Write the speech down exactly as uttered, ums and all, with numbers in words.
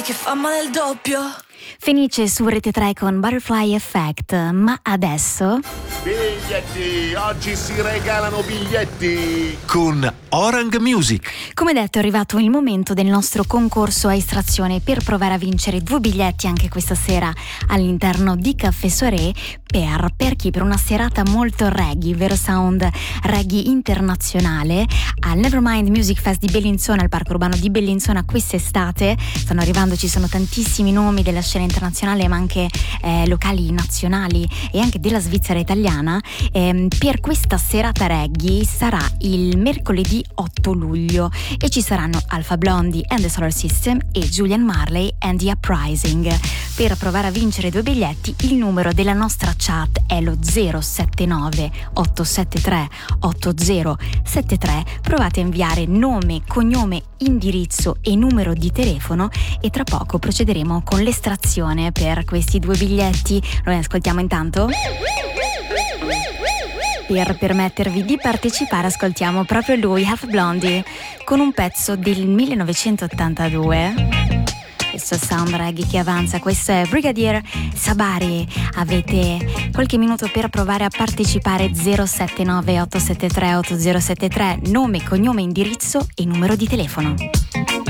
che fa male il doppio. Fenice su Rete tre con Butterfly Effect, ma adesso... Biglietti! Oggi si regalano biglietti! Con Orange Music. Come detto, è arrivato il momento del nostro concorso a estrazione per provare a vincere due biglietti anche questa sera all'interno di Café Soirée per, per chi? Per una serata molto reggae, vero sound reggae internazionale al Nevermind Music Fest di Bellinzona, al Parco Urbano di Bellinzona quest'estate. Stanno arrivando, ci sono tantissimi nomi della scena internazionale ma anche eh, locali, nazionali e anche della Svizzera italiana. Eh, per questa serata reggae sarà il mercoledì otto luglio e ci saranno Alpha Blondy and the Solar System e Julian Marley and the Uprising. Per provare a vincere due biglietti il numero della nostra chat è lo zero sette nove otto sette tre otto zero sette tre. Provate a inviare nome, cognome, indirizzo e numero di telefono e tra poco procederemo con l'estrazione per questi due biglietti. Noi ascoltiamo intanto. Per permettervi di partecipare ascoltiamo proprio lui, Half Blondie, con un pezzo del millenovecentottantadue. Questo sound reggae che avanza, questo è Brigadier Sabari. Avete qualche minuto per provare a partecipare. Zero sette nove otto sette tre otto zero sette tre, nome, cognome, indirizzo e numero di telefono.